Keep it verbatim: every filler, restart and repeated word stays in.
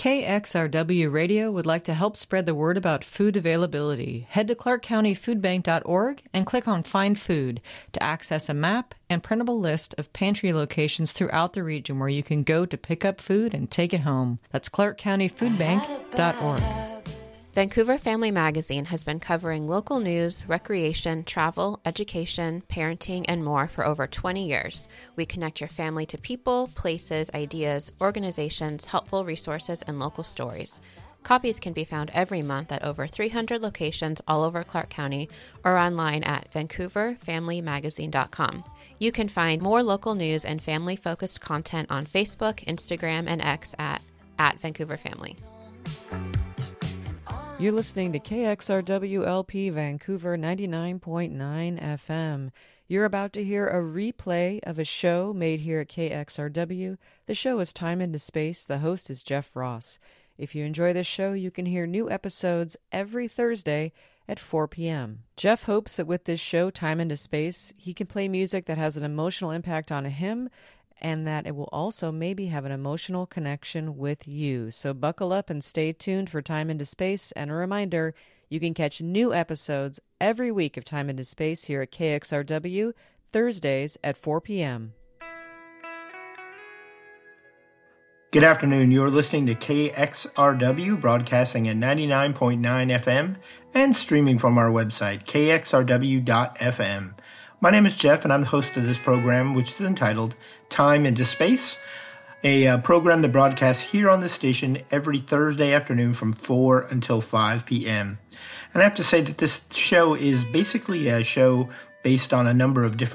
K X R W Radio would like to help spread the word about food availability. Head to clark county food bank dot org and click on Find Food to access a map and printable list of pantry locations throughout the region where you can go to pick up food and take it home. That's clark county food bank dot org. Vancouver Family Magazine has been covering local news, recreation, travel, education, parenting, and more for over twenty years. We connect your family to people, places, ideas, organizations, helpful resources, and local stories. Copies can be found every month at over three hundred locations all over Clark County or online at vancouver family magazine dot com. You can find more local news and family-focused content on Facebook, Instagram, and X at, at Vancouver Family. You're listening to K X R W L P Vancouver ninety-nine point nine F M. You're about to hear a replay of a show made here at K X R W. The show is Time into Space. The host is Jeff Ross. If you enjoy this show, you can hear new episodes every Thursday at four p.m. Jeff hopes that with this show, Time into Space, he can play music that has an emotional impact on him and that it will also maybe have an emotional connection with you. So buckle up and stay tuned for Time into Space. And a reminder, you can catch new episodes every week of Time into Space here at K X R W, Thursdays at four p.m. Good afternoon. You're listening to K X R W, broadcasting at ninety-nine point nine F M and streaming from our website, k x r w dot f m. My name is Jeff, and I'm the host of this program, which is entitled Time into Space, a uh, program that broadcasts here on the station every Thursday afternoon from four until five p.m. And I have to say that this show is basically a show based on a number of different